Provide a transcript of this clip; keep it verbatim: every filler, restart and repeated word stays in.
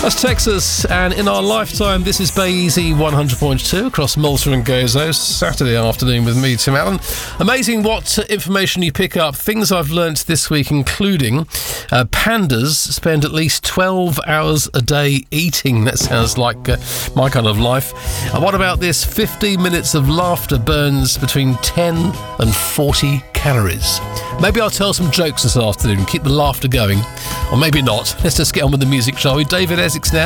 That's Texas, and in our lifetime, this is Bay Easy one hundred point two across Malta and Gozo, Saturday afternoon with me, Tim Allen. Amazing what information you pick up. Things I've learnt this week, including uh, pandas spend at least twelve hours a day eating. That sounds like uh, my kind of life. And what about this? fifteen minutes of laughter burns between ten and forty calories. Maybe I'll tell some jokes this afternoon, keep the laughter going. Or maybe not. Let's just get on with the music, shall we? David Essex now.